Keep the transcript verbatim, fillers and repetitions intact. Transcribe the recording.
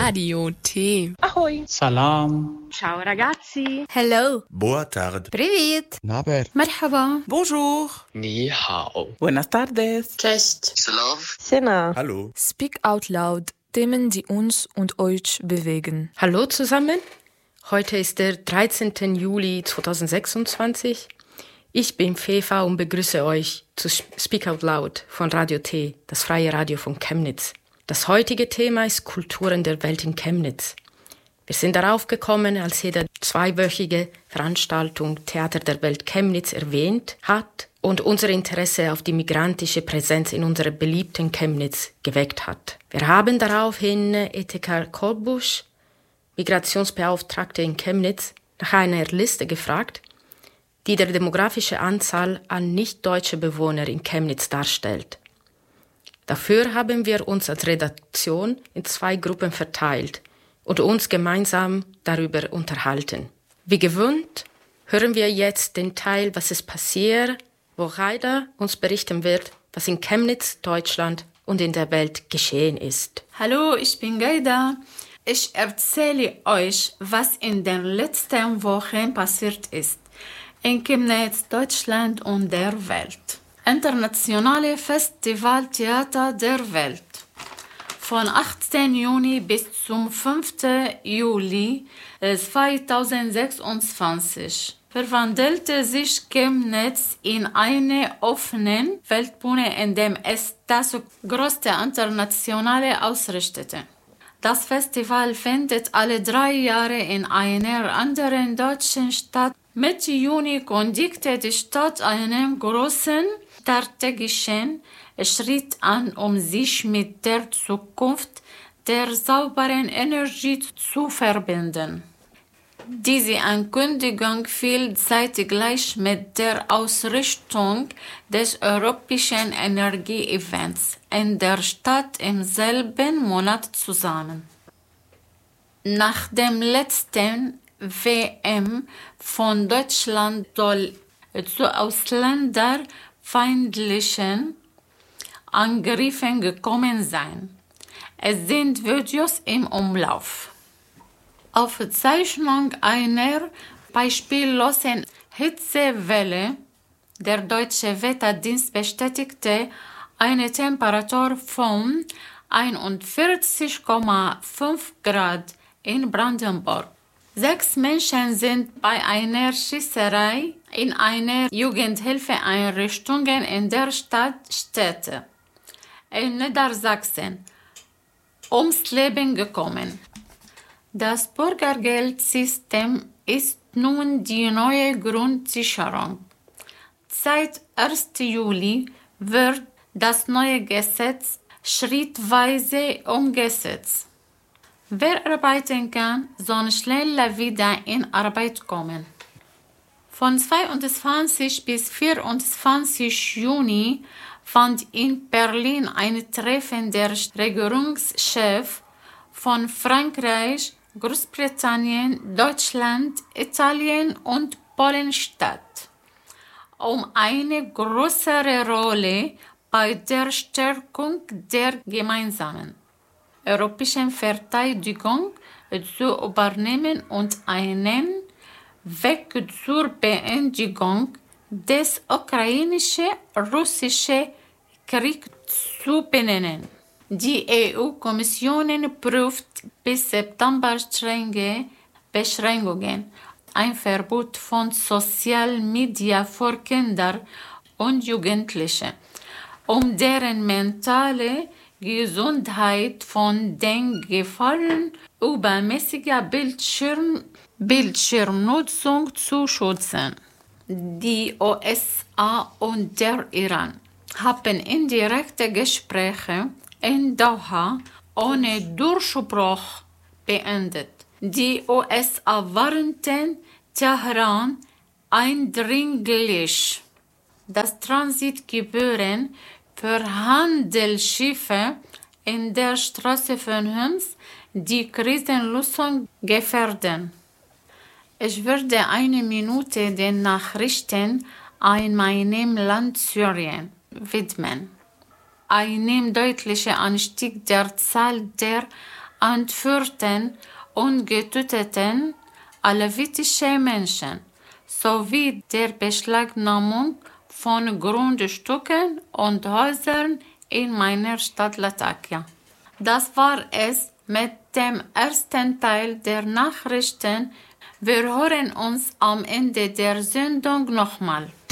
Radio T. Ahoj. Salam. Ciao ragazzi. Hello. Boa tarde. Привет. Naber. مرحبا. Bonjour. Ni hao. Buenas tardes. Cześć. Slav. Sena. Hallo. Speak out loud. Themen, die uns und euch bewegen. Hallo zusammen. Heute ist der dreizehnten Juli zweitausendsechsundzwanzig. Ich bin Fefa und begrüße euch zu Speak Out Loud von Radio T, das freie Radio von Chemnitz. Das heutige Thema ist Kulturen der Welt in Chemnitz. Wir sind darauf gekommen, als jede zweiwöchige Veranstaltung Theater der Welt Chemnitz erwähnt hat und unser Interesse auf die migrantische Präsenz in unserer beliebten Chemnitz geweckt hat. Wir haben daraufhin Etika Kolbusch, Migrationsbeauftragte in Chemnitz, nach einer Liste gefragt, die die demografische Anzahl an nicht-deutsche Bewohner in Chemnitz darstellt. Dafür haben wir uns als Redaktion in zwei Gruppen verteilt und uns gemeinsam darüber unterhalten. Wie gewohnt hören wir jetzt den Teil, was ist passiert, wo Raida uns berichten wird, was in Chemnitz, Deutschland und in der Welt geschehen ist. Hallo, ich bin Gaida. Ich erzähle euch, was in den letzten Wochen passiert ist. In Chemnitz, Deutschland und der Welt. Internationale Festival Theater der Welt. Von achtzehnten Juni bis zum fünften Juli zweitausendsechsundzwanzig verwandelte sich Chemnitz in eine offene Weltbühne, in dem es das größte internationale ausrichtete. Das Festival findet alle drei Jahre in einer anderen deutschen Stadt. Mitte Juni kündigte die Stadt einen großen strategischen Schritt an, um sich mit der Zukunft der sauberen Energie zu verbinden. Diese Ankündigung fiel zeitgleich mit der Ausrichtung des Europäischen Energie-Events in der Stadt im selben Monat zusammen. Nach dem letzten W M von Deutschland soll zu ausländerfeindlichen Angriffen gekommen sein. Es sind Videos im Umlauf. Aufzeichnung einer beispiellosen Hitzewelle. Der Deutsche Wetterdienst bestätigte eine Temperatur von einundvierzig Komma fünf Grad in Brandenburg. Sechs Menschen sind bei einer Schießerei in einer Jugendhilfeeinrichtung in der Stadt Städte in Niedersachsen ums Leben gekommen. Das Bürgergeldsystem ist nun die neue Grundsicherung. Seit ersten Juli wird das neue Gesetz schrittweise umgesetzt. Wer arbeiten kann, soll schneller wieder in Arbeit kommen. Von zweiundzwanzigsten bis vierundzwanzigsten Juni fand in Berlin ein Treffen der Regierungschefs von Frankreich, Großbritannien, Deutschland, Italien und Polen statt, um eine größere Rolle bei der Stärkung der gemeinsamen europäischen Verteidigung zu übernehmen und einen Weg zur Beendigung des ukrainisch-russischen Kriegs zu benennen. Die E U-Kommission prüft bis September strenge Beschränkungen, ein Verbot von Social Media für Kinder und Jugendliche, um deren mentale Gesundheit von den Gefahren übermäßiger Bildschirm, Bildschirmnutzung zu schützen. Die U S A und der Iran haben indirekte Gespräche in Doha ohne Durchbruch beendet. Die U S A warnten Teheran eindringlich, dass Transitgebühren für Handelsschiffe in der Straße von Homs die Krisenlösung gefährden. Ich würde eine Minute den Nachrichten in meinem Land Syrien widmen. Einem deutlichen Anstieg der Zahl der entführten und getöteten alevitische Menschen sowie der Beschlagnahmung von Grundstücken und Häusern in meiner Stadt Latakia. Das war es mit dem ersten Teil der Nachrichten. Wir hören uns am Ende der Sendung nochmal.